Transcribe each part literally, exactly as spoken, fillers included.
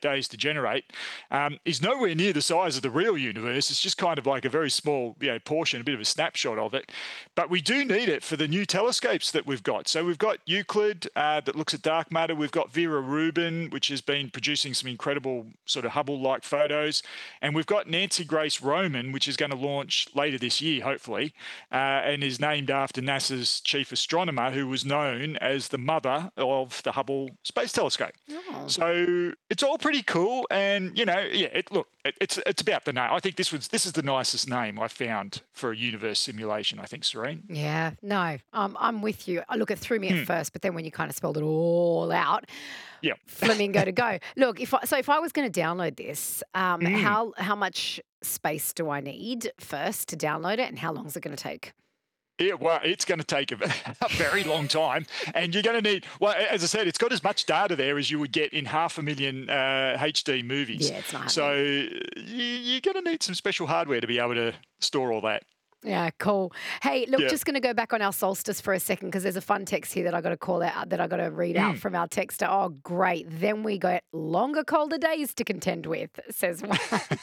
days to generate, um, is nowhere near the size of the real universe. It's just kind of like a very small, you know, portion, a bit of a snapshot of it. But we do need it for the new telescopes that we've got. So we've got Euclid uh, that looks at dark matter. We've got Vera Rubin, which has been producing some incredible sort of Hubble-like photos. And we've got Nancy Grace Roman, which is going to launch later this year, hopefully, uh, and is named after NASA's chief astronomer, who was known as the mother of the Hubble Space Telescope. Oh. So it's all pretty cool. And, you know, yeah, it, look, it, it's it's about the name. I think this was this is the nicest name I found for a universe simulation, I think, Serene. Yeah, no, um, I'm with you. Uh, Look, it threw me at Hmm. first, but then when you kind of spelled it all out, Yeah. flamingo to go. Look, if I, so, if I was going to download this, um, Mm. how how much space do I need first to download it, and how long is it going to take? Yeah, well, it's going to take a, a very long time, and you're going to need. Well, as I said, it's got as much data there as you would get in half a million uh, H D movies. Yeah, it's not So happening. you, you're going to need some special hardware to be able to store all that. Yeah, cool. Hey, look, Yeah. just going to go back on our solstice for a second because there's a fun text here that I got to call out, that I got to read out Mm. from our texter. Oh, great. Then we got longer, colder days to contend with, says one.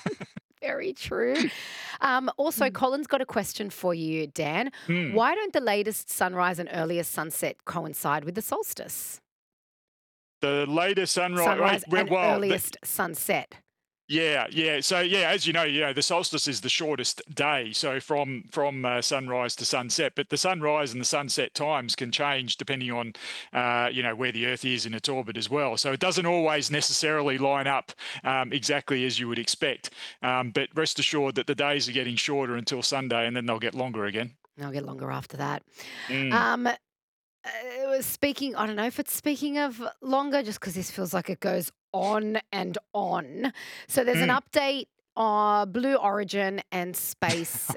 Very true. Um, also, Colin's got a question for you, Dan. Mm. Why don't the latest sunrise and earliest sunset coincide with the solstice? The latest sunrise. Sunrise Well, and well, the, earliest sunset. Yeah, yeah. So yeah, as you know, you know, the solstice is the shortest day. So from from uh, sunrise to sunset, but the sunrise and the sunset times can change depending on, uh, you know, where the Earth is in its orbit as well. So it doesn't always necessarily line up um, exactly as you would expect. Um, but rest assured that the days are getting shorter until Sunday, and then they'll get longer again. I'll get longer after that. Mm. Um, Uh, speaking, I don't know if it's speaking of longer, just because this feels like it goes on and on. So there's an Mm. update on Blue Origin and Space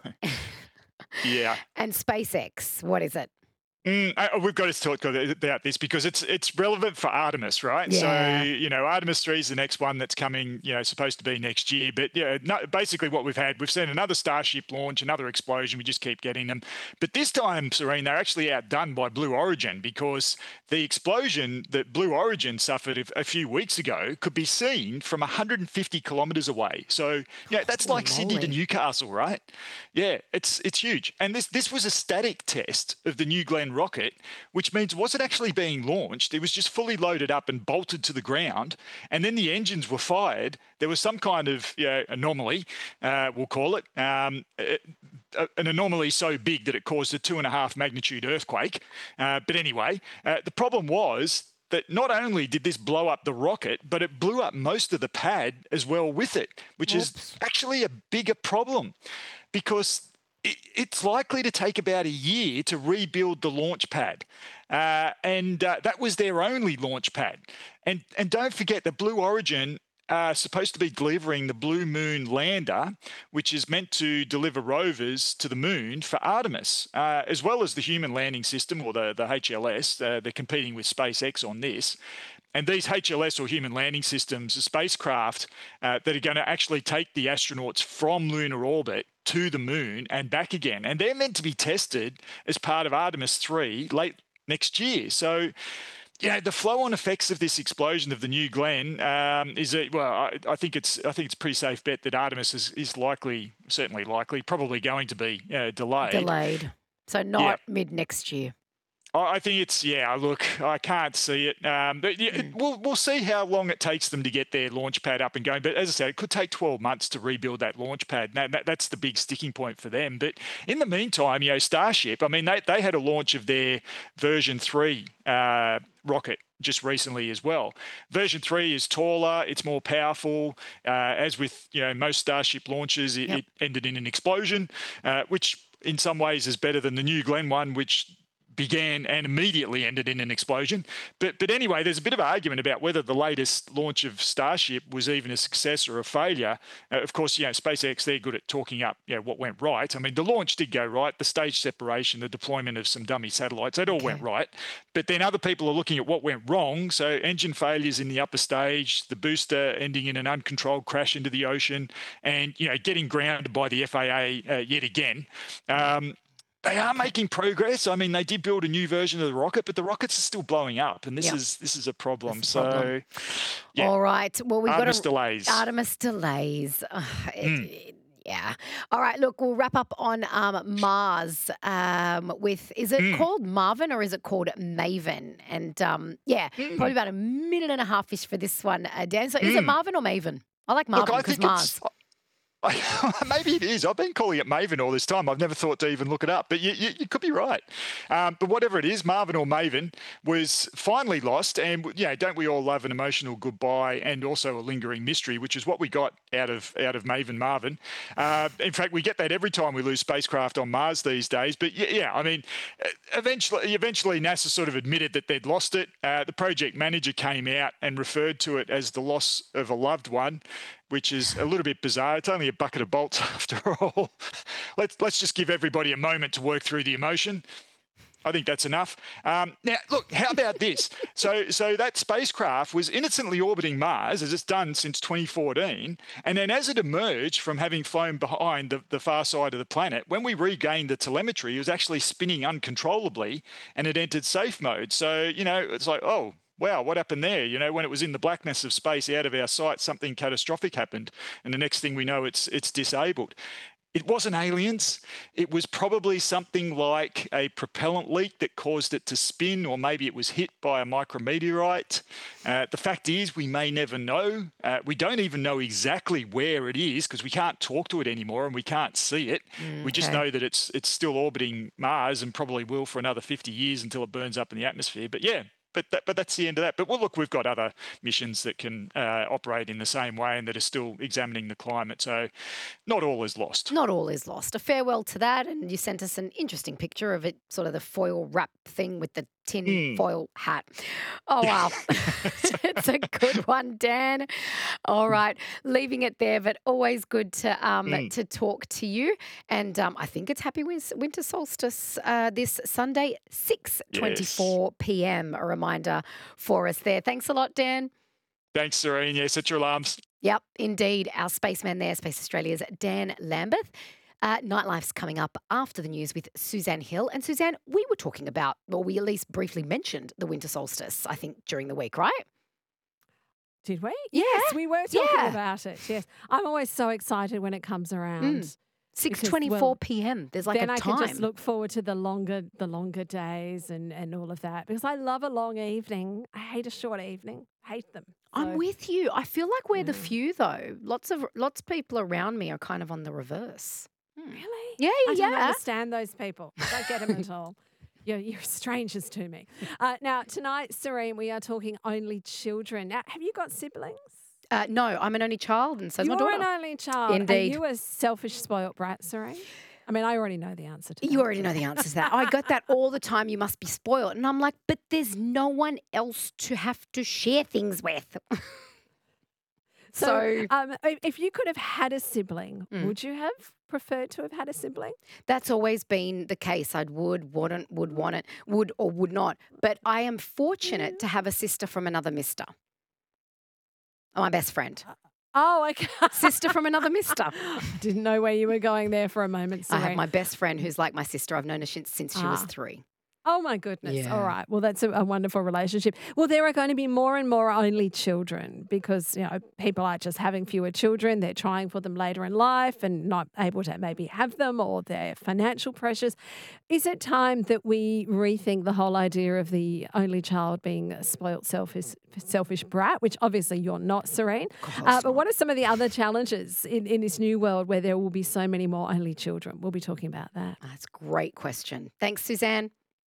Yeah. and SpaceX. What is it? Mm, I, we've got to talk about this because it's it's relevant for Artemis, right? So Yeah. you know, Artemis three is the next one that's coming. You know, supposed to be next year. But yeah, no, basically what we've had, we've seen another Starship launch, another explosion. We just keep getting them. But this time, Serene, they're actually outdone by Blue Origin because the explosion that Blue Origin suffered a, a few weeks ago could be seen from one hundred fifty kilometres away. So yeah, that's Holy like Sydney to moly. Newcastle, right? Yeah, it's it's huge. And this this was a static test of the New Glenn rocket, which means it wasn't actually being launched. It was just fully loaded up and bolted to the ground. And then the engines were fired. There was some kind of you know, anomaly, uh, we'll call it, um, a- a- an anomaly so big that it caused a two and a half magnitude earthquake. Uh, but anyway, uh, the problem was that not only did this blow up the rocket, but it blew up most of the pad as well with it, which is Whoops. actually a bigger problem because it, it's likely to take about a year to rebuild the launch pad. Uh, and uh, that was their only launch pad. And, and don't forget that Blue Origin are supposed to be delivering the Blue Moon lander, which is meant to deliver rovers to the moon for Artemis, uh, as well as the human landing system or the, the H L S. Uh, they're competing with SpaceX on this. And these H L S or human landing systems are spacecraft uh, that are going to actually take the astronauts from lunar orbit to the moon and back again. And they're meant to be tested as part of Artemis three late next year. So, you know, the flow-on effects of this explosion of the New Glenn um, is a, well, I, I think it's I think it's a pretty safe bet that Artemis is, is likely, certainly likely, probably going to be uh, delayed. Delayed. So Yeah, not mid next year. I I think it's yeah. Look, I can't see it. Um, but yeah, it- Mm. we'll we'll see how long it takes them to get their launch pad up and going. But as I said, it could take twelve months to rebuild that launch pad. That, that, that's the big sticking point for them. But in the meantime, you know, Starship. I mean, they they had a launch of their version three uh, rocket just recently as well. Version three is taller, it's more powerful. Uh, as with you know most Starship launches, it, Yep. it ended in an explosion, uh, which in some ways is better than the New Glenn one, which began and immediately ended in an explosion. But but anyway, there's a bit of argument about whether the latest launch of Starship was even a success or a failure. Uh, of course, you know, SpaceX, they're good at talking up, you know, what went right. I mean, the launch did go right, the stage separation, the deployment of some dummy satellites, it all went Okay. right. But then other people are looking at what went wrong. So engine failures in the upper stage, the booster ending in an uncontrolled crash into the ocean, and you know, getting grounded by the F A A uh, yet again. Um, They are making progress. I mean, they did build a new version of the rocket, but the rockets are still blowing up, and this Yep. is this is a problem. That's the problem. So, yeah, All right. Well, we've Artemis got a delays. Artemis delays. Ugh, it, Mm. it- yeah. All right. Look, we'll wrap up on um, Mars um, with, is it Mm. called Marvin or is it called Maven? And um, yeah, probably Mm. about a minute and a half ish for this one, uh, Dan. So is it Mm. Marvin or Maven? I like Look, Marvin I because think Mars. it's. Maybe it is. I've been calling it Maven all this time. I've never thought to even look it up, but you, you, you could be right. Um, but whatever it is, Marvin or Maven was finally lost. And, you know, don't we all love an emotional goodbye and also a lingering mystery, which is what we got out of out of Maven Marvin. Uh, in fact, we get that every time we lose spacecraft on Mars these days. But, yeah, yeah I mean, eventually, eventually NASA sort of admitted that they'd lost it. Uh, the project manager came out and referred to it as the loss of a loved one, which is a little bit bizarre. It's only a bucket of bolts after all. let's let's just give everybody a moment to work through the emotion. I think that's enough. Um, now, look, how about this? So, so that spacecraft was innocently orbiting Mars, as it's done since twenty fourteen, and then as it emerged from having flown behind the, the far side of the planet, when we regained the telemetry, it was actually spinning uncontrollably, and it entered safe mode. So, you know, it's like, oh, wow, what happened there? You know, when it was in the blackness of space out of our sight, something catastrophic happened. And the next thing we know, it's it's disabled. It wasn't aliens. It was probably something like a propellant leak that caused it to spin, or maybe it was hit by a micrometeorite. Uh, the fact is, we may never know. Uh, we don't even know exactly where it is because we can't talk to it anymore and we can't see it. Mm, We just okay. know that it's it's still orbiting Mars and probably will for another fifty years until it burns up in the atmosphere. But yeah, but that, but that's the end of that. But well, look, we've got other missions that can uh, operate in the same way and that are still examining the climate. So not all is lost. Not all is lost. A farewell to that. And you sent us an interesting picture of it, sort of the foil wrap thing with the tin Mm. foil hat. Oh, wow. It's a good one, Dan. All right. Leaving it there, but always good to um, Mm. to talk to you. And um, I think it's happy win- winter solstice uh, this Sunday, six twenty-four p.m. A reminder for us there. Thanks a lot, Dan. Thanks, Serene. Yeah, set your alarms. Yep, indeed. Our spaceman there, Space Australia's Dan Lambeth. Uh, Nightlife's coming up after the news with Suzanne Hill. And Suzanne, we were talking about, or we at least briefly mentioned the winter solstice, I think, during the week, right? Did we? Yeah. Yes, we were talking Yeah. about it. Yes. I'm always so excited when it comes around. Mm. six Because, twenty-four well, p.m. There's like then a I time. can just look forward to the longer the longer days and, and all of that. Because I love a long evening. I hate a short evening. Hate them. I'm So, with you. I feel like we're the Yeah. few, though. Lots of lots of people around me are kind of on the reverse. Hmm. Really? Yeah, I don't yeah. understand those people. I don't get them at all. You're, you're strangers to me. Uh, now, tonight, Serene, we are talking only children. Now, have you got siblings? Uh, no, I'm an only child, and so's my You're daughter. an only child. Indeed. Are you a selfish, spoilt brat, Serene? I mean, I already know the answer to that. You already know the answer to that. I got that all the time. You must be spoiled. And I'm like, but there's no one else to have to share things with. So, So um, i- if you could have had a sibling, Mm. would you have preferred to have had a sibling? that's always been the case. I'd would, wouldn't, would want it, would or would not. But I am fortunate to have a sister from another mister. Oh, my best friend. Oh, okay. Sister from another mister. I didn't know where you were going there for a moment, I Serene. have my best friend who's like my sister. I've known her since, since she was Ah. three. Oh, my goodness. Yeah. All right. Well, that's a, a wonderful relationship. Well, there are going to be more and more only children because, you know, people are just having fewer children. They're trying for them later in life and not able to maybe have them, or their financial pressures. Is it time that we rethink the whole idea of the only child being a spoilt, selfish, selfish brat, which obviously you're not, Serene? Uh, but what are some of the other challenges in, in this new world where there will be so many more only children? We'll be talking about that. That's a great question. Thanks, Suzanne.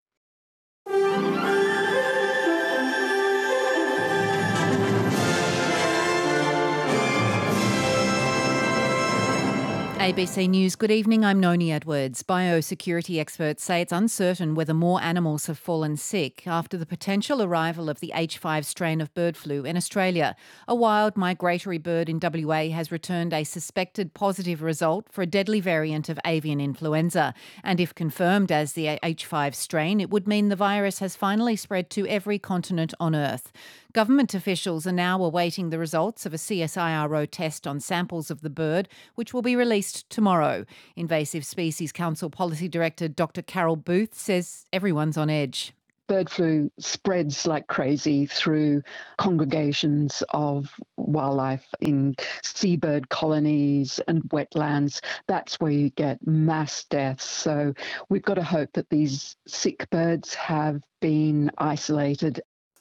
A B C News, good evening, I'm Noni Edwards. Biosecurity experts say it's uncertain whether more animals have fallen sick after the potential arrival of the H five strain of bird flu in Australia. A wild migratory bird in W A has returned a suspected positive result for a deadly variant of avian influenza. And if confirmed as the H five strain, it would mean the virus has finally spread to every continent on Earth. Government officials are now awaiting the results of a C S I R O test on samples of the bird, which will be released introduced tomorrow. Invasive Species Council Policy Director Doctor Carol Booth says everyone's on edge. Bird flu spreads like crazy through congregations of wildlife in seabird colonies and wetlands. That's where you get mass deaths. So we've got to hope that these sick birds have been isolated.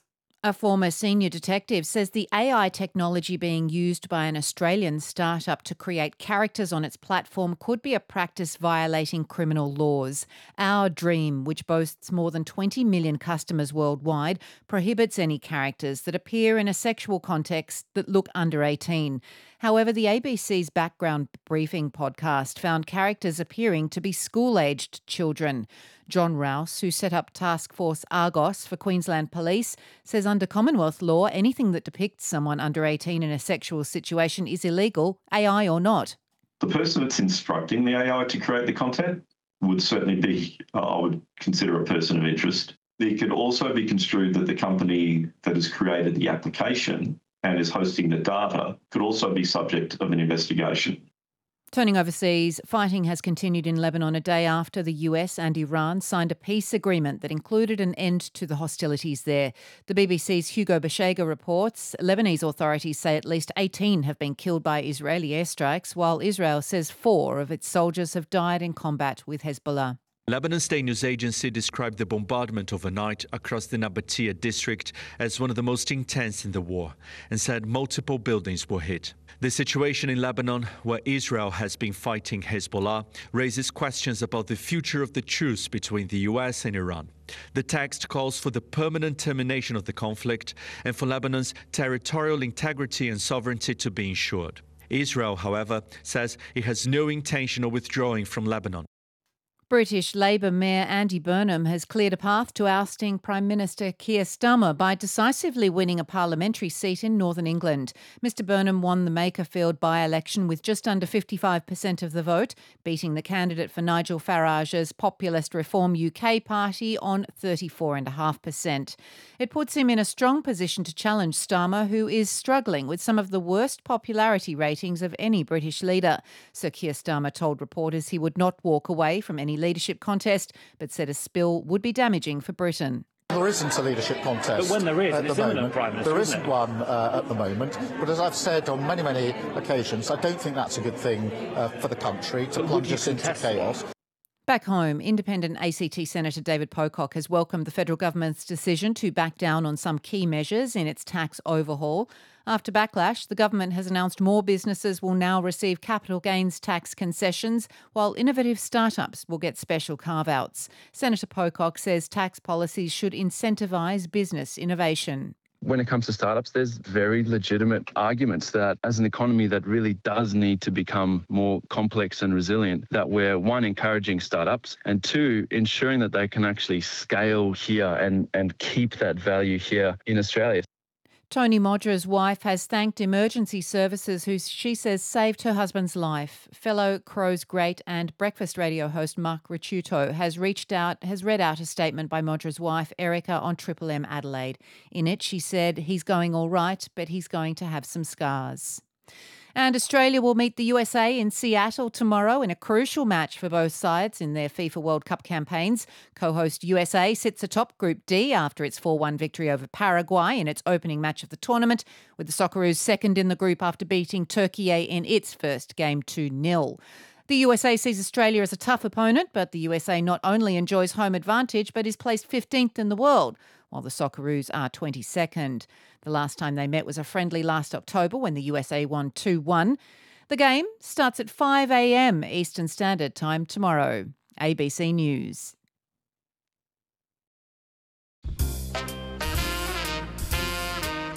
A former senior detective says the A I technology being used by an Australian startup to create characters on its platform could be a practice violating criminal laws. Our Dream, which boasts more than twenty million customers worldwide, prohibits any characters that appear in a sexual context that look under eighteen. However, the A B C's Background Briefing podcast found characters appearing to be school-aged children. John Rouse, who set up Task Force Argos for Queensland Police, says under Commonwealth law, anything that depicts someone under eighteen in a sexual situation is illegal, A I or not. The person that's instructing the A I to create the content would certainly be, I would consider, a person of interest. It could also be construed that the company that has created the application and is hosting the data could also be subject of an investigation. Turning overseas, fighting has continued in Lebanon a day after the U S and Iran signed a peace agreement that included an end to the hostilities there. The B B C's Hugo Bashega reports Lebanese authorities say at least eighteen have been killed by Israeli airstrikes, while Israel says four of its soldiers have died in combat with Hezbollah. Lebanon State News Agency described the bombardment overnight across the Nabatea district as one of the most intense in the war and said multiple buildings were hit. The situation in Lebanon, where Israel has been fighting Hezbollah, raises questions about the future of the truce between the U S and Iran. The text calls for the permanent termination of the conflict and for Lebanon's territorial integrity and sovereignty to be ensured. Israel, however, says it has no intention of withdrawing from Lebanon. British Labour Mayor Andy Burnham has cleared a path to ousting Prime Minister Keir Starmer by decisively winning a parliamentary seat in Northern England. Mister Burnham won the Makerfield by-election with just under fifty-five percent of the vote, beating the candidate for Nigel Farage's Populist Reform U K party on thirty-four point five percent. It puts him in a strong position to challenge Starmer, who is struggling with some of the worst popularity ratings of any British leader. Sir Keir Starmer told reporters he would not walk away from any leadership contest, but said a spill would be damaging for Britain. There isn't a leadership contest. But when there is, at it's the imminent, moment, Prime Minister, there isn't isn't it? one uh, at the moment. But as I've said on many, many occasions, I don't think that's a good thing uh, for the country to But plunge would you us into contest it? chaos. Back home, independent A C T Senator David Pocock has welcomed the federal government's decision to back down on some key measures in its tax overhaul. After backlash, the government has announced more businesses will now receive capital gains tax concessions, while innovative startups will get special carve-outs. Senator Pocock says tax policies should incentivise business innovation. When it comes to startups, there's very legitimate arguments that as an economy that really does need to become more complex and resilient, that we're, one, encouraging startups, and two, ensuring that they can actually scale here and, and keep that value here in Australia. Tony Modra's wife has thanked emergency services who she says saved her husband's life. Fellow Crows great and breakfast radio host Mark Ricciuto has reached out, has read out a statement by Modra's wife Erica on Triple M Adelaide. In it, she said he's going all right, but he's going to have some scars. And Australia will meet the U S A in Seattle tomorrow in a crucial match for both sides in their FIFA World Cup campaigns. Co-host U S A sits atop Group D after its four one victory over Paraguay in its opening match of the tournament, with the Socceroos second in the group after beating Turkey in its first game two nil. The U S A sees Australia as a tough opponent, but the U S A not only enjoys home advantage but is placed fifteenth in the world, while the Socceroos are twenty-second. The last time they met was a friendly last October when the U S A won two one. The game starts at five a.m. Eastern Standard Time tomorrow. A B C News.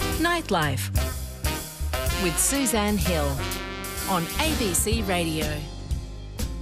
Nightlife with Suzanne Hill on A B C Radio.